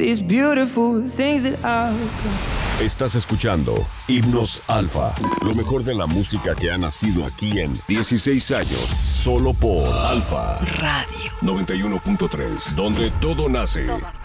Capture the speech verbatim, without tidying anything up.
these beautiful things that I've got. Estás escuchando Himnos Alfa, lo mejor de la música que ha nacido aquí en dieciséis años, solo por Alfa Radio noventa y uno punto tres, donde todo nace.